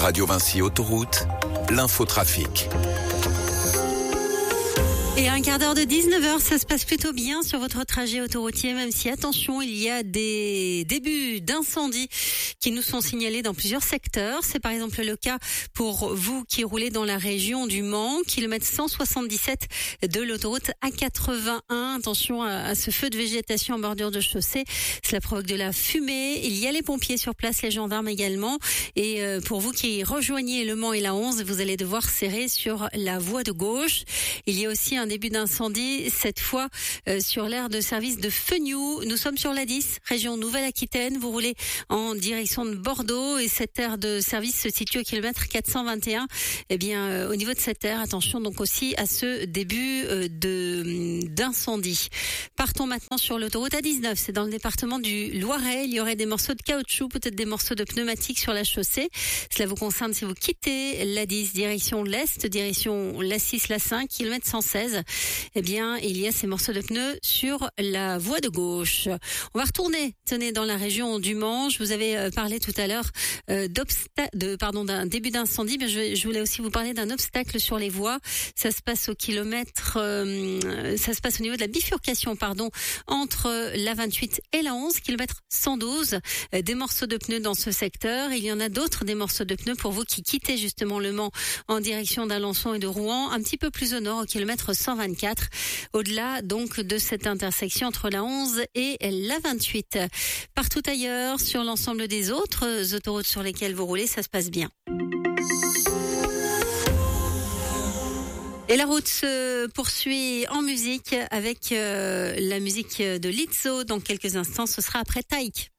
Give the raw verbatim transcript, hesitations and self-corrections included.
Radio Vinci Autoroute, l'infotrafic. Et à un quart d'heure de dix-neuf heures, ça se passe plutôt bien sur votre trajet autoroutier, même si, attention, il y a des débuts d'incendie qui nous sont signalés dans plusieurs secteurs. C'est par exemple le cas pour vous qui roulez dans la région du Mans, kilomètre cent soixante-dix-sept de l'autoroute A quatre-vingt-un. Attention à, à ce feu de végétation en bordure de chaussée. Cela provoque de la fumée. Il y a les pompiers sur place, les gendarmes également. Et euh, pour vous qui rejoignez le Mans et la onze, vous allez devoir serrer sur la voie de gauche. Il y a aussi un début d'incendie, cette fois euh, sur l'aire de service de Fenioux. Nous sommes sur l'A dix, région Nouvelle-Aquitaine. Vous roulez en direction de Bordeaux et cette aire de service se situe au kilomètre quatre cent vingt et un. Eh bien, euh, au niveau de cette aire, attention donc aussi à ce début euh, de d'incendie. Partons maintenant sur l'autoroute A dix-neuf. C'est dans le département du Loiret. Il y aurait des morceaux de caoutchouc, peut-être des morceaux de pneumatiques sur la chaussée. Cela vous concerne si vous quittez l'A dix, direction l'Est, direction l'A six, l'A cinq, kilomètre cent seize. Eh bien, il y a ces morceaux de pneus sur la voie de gauche. On va retourner, tenez, dans la région du Mans. Je vous avais parlé tout à l'heure euh, d'obstacle, de pardon, d'un début d'incendie. Mais je, je voulais aussi vous parler d'un obstacle sur les voies. Ça se passe au kilomètre, euh, ça se passe au niveau de la bifurcation, pardon, entre la vingt-huit et la onze, kilomètre cent douze. Euh, des morceaux de pneus dans ce secteur. Il y en a d'autres, des morceaux de pneus pour vous qui quittez justement le Mans en direction d'Alençon et de Rouen, un petit peu plus au nord, au kilomètre cent vingt-quatre, au-delà donc de cette intersection entre la onze et la vingt-huit. Partout ailleurs, sur l'ensemble des autres autoroutes sur lesquelles vous roulez, ça se passe bien. Et la route se poursuit en musique avec euh, la musique de Lizzo. Dans quelques instants, ce sera après Taïk.